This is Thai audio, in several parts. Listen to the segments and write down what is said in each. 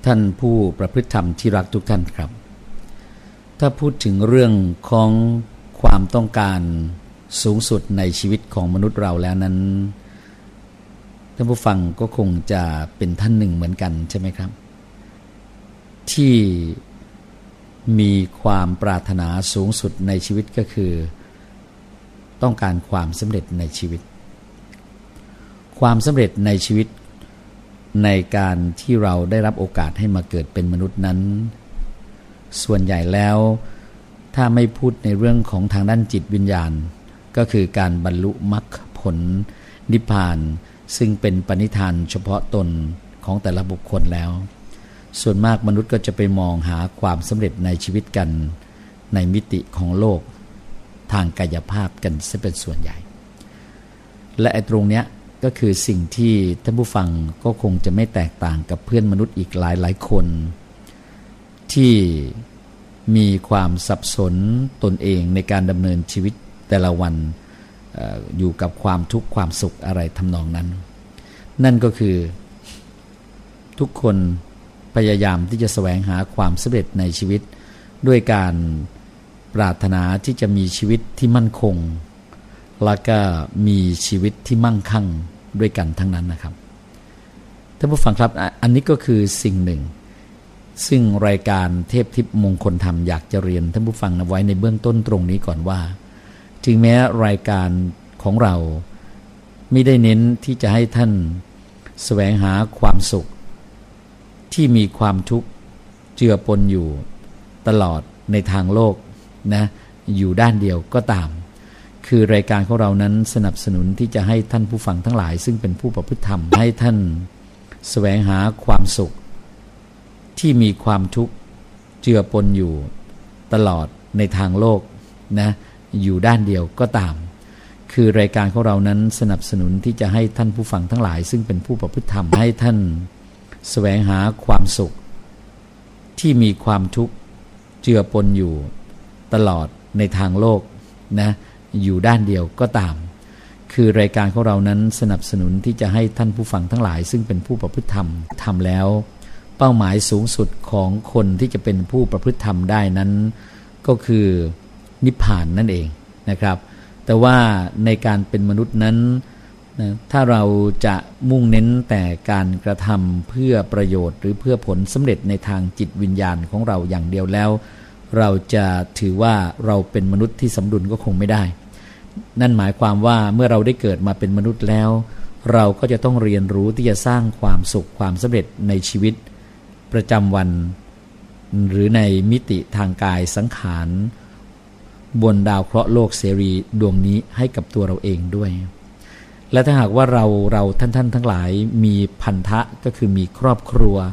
ท่านผู้ประพฤติธรรมที่รักทุกท่านครับถ้าพูดถึงเรื่องของความต้องการสูงสุดในชีวิตของมนุษย์เราแล้วนั้นท่านผู้ฟังก็คงจะเป็นท่านหนึ่งเหมือนกันใช่ไหมครับที่มีความปรารถนาสูงสุดในชีวิตก็คือต้องการความสำเร็จในชีวิตความสำเร็จในชีวิตในการที่เราได้รับโอกาสให้มาเกิดเป็นมนุษย์นั้นส่วนใหญ่แล้วถ้าไม่พูดในเรื่องของทางด้านจิตวิญญาณก็คือการบรรลุมรรคผลนิพพานซึ่งเป็นปณิธานเฉพาะตนของแต่ละบุคคลแล้วส่วนมากมนุษย์ก็จะไปมองหาความสำเร็จในชีวิตกันในมิติของโลกทางกายภาพกันซะเป็นส่วนใหญ่และไอ้ตรงเนี้ยก็คือสิ่งที่ท่านผู้ฟังก็คงจะไม่แตกต่างกับเพื่อนมนุษย์อีกหลายคนที่มีความสับสนตนเองในการดำเนินชีวิตแต่ละวันอยู่กับความทุกข์ความสุขอะไรทำนองนั้นนั่นก็คือทุกคนพยายามที่จะแสวงหาความสำเร็จในชีวิตด้วยการปรารถนาที่จะมีชีวิตที่มั่นคงแล้วก็มีชีวิตที่มั่งคั่งด้วยกันทั้งนั้นนะครับท่านผู้ฟังครับอันนี้ก็คือสิ่งหนึ่งซึ่งรายการเทพทิพย์มงคลธรรมอยากจะเรียนท่านผู้ฟังไว้ในเบื้องต้นตรงนี้ก่อนว่าถึงแม้รายการของเราไม่ได้เน้นที่จะให้ท่านแสวงหาความสุขที่มีความทุกข์เจือปนอยู่ตลอดในทางโลกนะอยู่ด้านเดียวก็ตามคือรายการของเรานั้นสนับสนุนที่จะให้ท่านผู้ฟังทั้งหลายซึ่งเป็นผู้ประพฤติธรรมให้ท่านแสวงหาความสุขที่มีความทุกข์เจือปนอยู่ตลอดในทางโลกนะอยู่ด้านเดียวก็ตามคือรายการของเรานั้นสนับสนุนที่จะให้ท่านผู้ฟังทั้งหลายซึ่งเป็นผู้ประพฤติธรรมให้ท่านแสวงหาความสุขที่มีความทุกข์เจือปนอยู่ตลอดในทางโลกนะอยู่ด้านเดียวก็ตามคือรายการของเรานั้นสนับสนุนที่จะให้ท่านผู้ฟังทั้งหลายซึ่งเป็นผู้ประพฤติธรรมทำแล้วเป้าหมายสูงสุดของคนที่จะเป็นผู้ประพฤติธรรมได้นั้นก็คือนิพพานนั่นเองนะครับแต่ว่าในการเป็นมนุษย์นั้นนะถ้าเราจะมุ่งเน้นแต่การกระทำเพื่อประโยชน์หรือเพื่อผลสำเร็จในทางจิตวิญญาณของเราอย่างเดียวแล้วเราจะถือว่าเราเป็นมนุษย์ที่สมดุลก็คงไม่ได้นั่นหมายความว่าเมื่อเราได้เกิดมาเป็นมนุษย์แล้วเราก็จะต้องเรียนรู้ที่จะสร้างความสุขความสำเร็จในชีวิตประจำวันหรือในมิติทางกายสังขารบนดาวเคราะห์โลกเสรีดวงนี้ให้กับตัวเราเองด้วยและถ้าหากว่าเราท่านทั้งหลายมีพันธะก็คือมีครอบครัว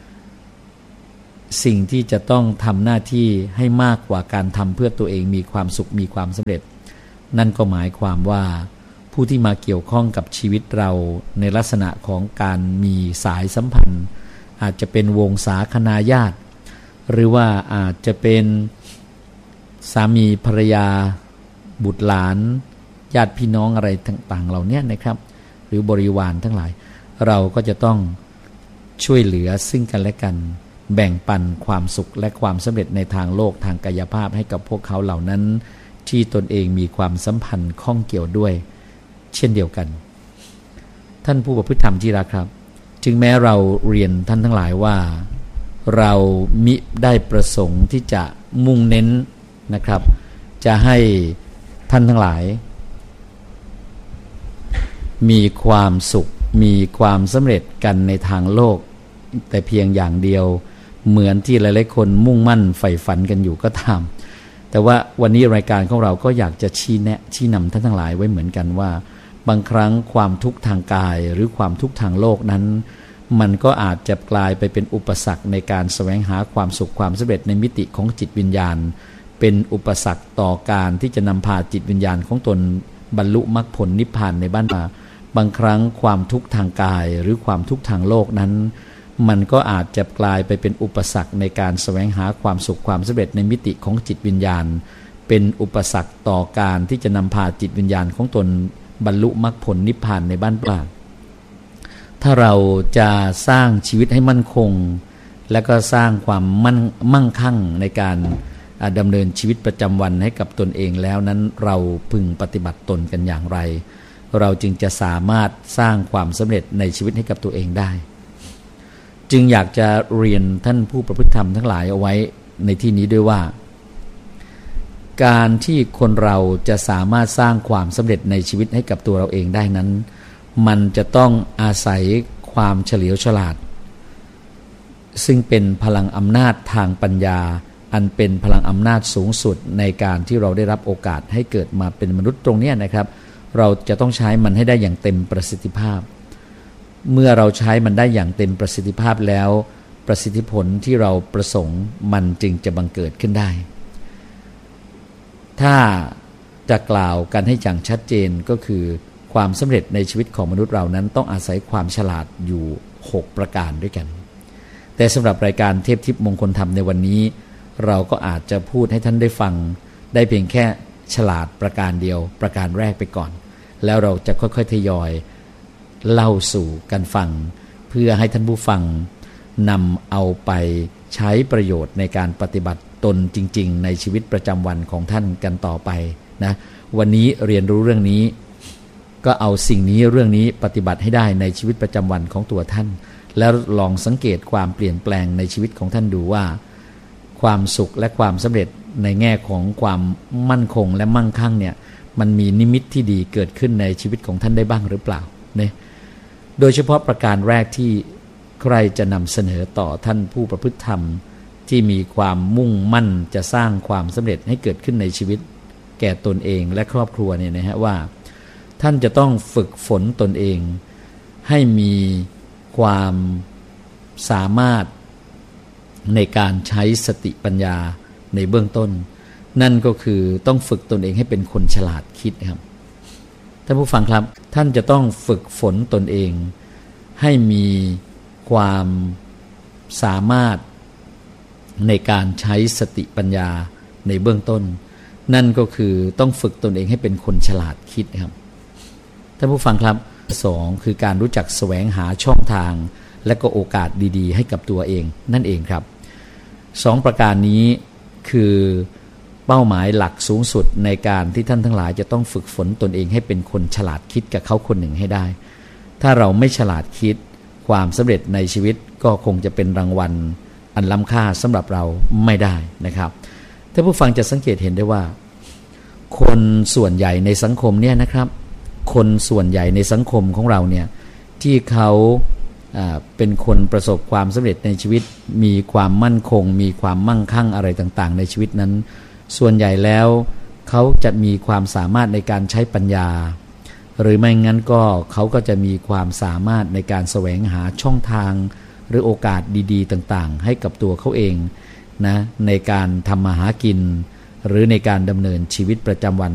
สิ่งที่จะต้องทำหน้าที่ให้มากกว่าการทำเพื่อตัวเองมีความสุขมีความสำเร็จนั่นก็หมายความว่าผู้ที่มาเกี่ยวข้องกับชีวิตเราในลักษณะของการมีสายสัมพันธ์อาจจะเป็นวงศาคณาญาติหรือว่าอาจจะเป็นสามีภรรยาบุตรหลานญาติพี่น้องอะไรต่างๆเหล่านี้นะครับหรือบริวารทั้งหลายเราก็จะต้องช่วยเหลือซึ่งกันและกันแบ่งปันความสุขและความสำเร็จในทางโลกทางกายภาพให้กับพวกเขาเหล่านั้นที่ตนเองมีความสัมพันธ์ข้องเกี่ยวด้วยเช่นเดียวกันท่านผู้ประพฤติธรรมที่รักครับจึงแม้เราเรียนท่านทั้งหลายว่าเรามิได้ประสงค์ที่จะมุ่งเน้นนะครับจะให้ท่านทั้งหลายมีความสุขมีความสำเร็จกันในทางโลกแต่เพียงอย่างเดียวเหมือนที่หลายๆคนมุ่งมั่นใฝ่ฝันกันอยู่ก็ตามแต่ว่าวันนี้รายการของเราก็อยากจะชี้แนะชี้นำท่านทั้งหลายไว้เหมือนกันว่าบางครั้งความทุกข์ทางกายหรือความทุกข์ทางโลกนั้นมันก็อาจจะกลายไปเป็นอุปสรรคในการแสวงหาความสุขความสำเร็จในมิติของจิตวิญญาณเป็นอุปสรรคต่อการที่จะนำพาจิตวิญญาณของตนบรรลุมรรคผลนิพพานในบ้านมาบางครั้งความทุกข์ทางกายหรือความทุกข์ทางโลกนั้นมันก็อาจจะกลายไปเป็นอุปสรรคในการแสวงหาความสุขความสำเร็จในมิติของจิตวิญญาณเป็นอุปสรรคต่อการที่จะนำพาจิตวิญญาณของตนบรรลุมรรคผลนิพพานในบ้านปลายถ้าเราจะสร้างชีวิตให้มั่นคงและก็สร้างความมั่งคั่งในการดำเนินชีวิตประจำวันให้กับตนเองแล้วนั้นเราพึงปฏิบัติตนกันอย่างไรเราจึงจะสามารถสร้างความสำเร็จในชีวิตให้กับตัวเองได้จึงอยากจะเรียนท่านผู้ประพฤติธรรมทั้งหลายเอาไว้ในที่นี้ด้วยว่าการที่คนเราจะสามารถสร้างความสำเร็จในชีวิตให้กับตัวเราเองได้นั้นมันจะต้องอาศัยความเฉลียวฉลาดซึ่งเป็นพลังอำนาจทางปัญญาอันเป็นพลังอำนาจสูงสุดในการที่เราได้รับโอกาสให้เกิดมาเป็นมนุษย์ตรงนี้นะครับเราจะต้องใช้มันให้ได้อย่างเต็มประสิทธิภาพเมื่อเราใช้มันได้อย่างเต็มประสิทธิภาพแล้วประสิทธิผลที่เราประสงค์มันจึงจะบังเกิดขึ้นได้ถ้าจะกล่าวกันให้อย่างชัดเจนก็คือความสำเร็จในชีวิตของมนุษย์เรานั้นต้องอาศัยความฉลาดอยู่6ประการด้วยกันแต่สำหรับรายการเทพทิพย์มงคลธรรมในวันนี้เราก็อาจจะพูดให้ท่านได้ฟังได้เพียงแค่ฉลาดประการเดียวประการแรกไปก่อนแล้วเราจะค่อยๆทยอยเล่าสู่กันฟังเพื่อให้ท่านผู้ฟังนำเอาไปใช้ประโยชน์ในการปฏิบัติตนจริงๆในชีวิตประจำวันของท่านกันต่อไปนะวันนี้เรียนรู้เรื่องนี้ก็เอาสิ่งนี้เรื่องนี้ปฏิบัติให้ได้ในชีวิตประจำวันของตัวท่านแล้วลองสังเกตความเปลี่ยนแปลงในชีวิตของท่านดูว่าความสุขและความสำเร็จในแง่ของความมั่นคงและมั่งคั่งเนี่ยมันมีนิมิตที่ดีเกิดขึ้นในชีวิตของท่านได้บ้างหรือเปล่าเนี่ยโดยเฉพาะประการแรกที่ใครจะนำเสนอต่อท่านผู้ประพฤติธรรมที่มีความมุ่งมั่นจะสร้างความสำเร็จให้เกิดขึ้นในชีวิตแก่ตนเองและครอบครัวเนี่ยนะฮะว่าท่านจะต้องฝึกฝนตนเองให้มีความสามารถในการใช้สติปัญญาในเบื้องต้นนั่นก็คือต้องฝึกตนเองให้เป็นคนฉลาดคิดครับท่านผู้ฟังครับท่านจะต้องฝึกฝนตนเองให้มีความสามารถในการใช้สติปัญญาในเบื้องต้นนั่นก็คือต้องฝึกตนเองให้เป็นคนฉลาดคิดครับท่านผู้ฟังครับ2คือการรู้จักแสวงหาช่องทางและก็โอกาสดีๆให้กับตัวเองนั่นเองครับ2ประการนี้คือเป้าหมายหลักสูงสุดในการที่ท่านทั้งหลายจะต้องฝึกฝนตนเองให้เป็นคนฉลาดคิดกับเขาคนหนึ่งให้ได้ถ้าเราไม่ฉลาดคิดความสำเร็จในชีวิตก็คงจะเป็นรางวัลอันล้ำค่าสำหรับเราไม่ได้นะครับท่านผู้ฟังจะสังเกตเห็นได้ว่าคนส่วนใหญ่ในสังคมเนี่ยนะครับคนส่วนใหญ่ในสังคมของเราเนี่ยที่เขาเป็นคนประสบความสำเร็จในชีวิตมีความมั่นคงมีความมั่งคั่งอะไรต่างๆในชีวิตนั้นส่วนใหญ่แล้วเขาจะมีความสามารถในการใช้ปัญญาหรือไม่งั้นก็เขาก็จะมีความสามารถในการแสวงหาช่องทางหรือโอกาสดีๆต่างๆให้กับตัวเขาเองนะในการทำมาหากินหรือในการดำเนินชีวิตประจำวัน